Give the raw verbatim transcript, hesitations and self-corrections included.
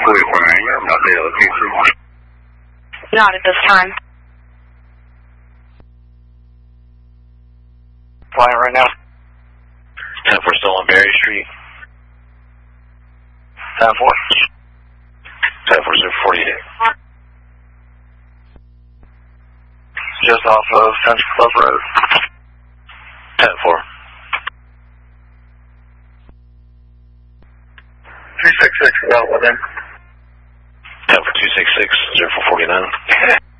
会回来一样的这个地址吗 Not at this time. Flying right now. ten four still on Berry Street. ten four. ten four zero forty-eight. Just off of Central Club Road. ten four. two six six, about within. ten four two six six zero four forty-nine.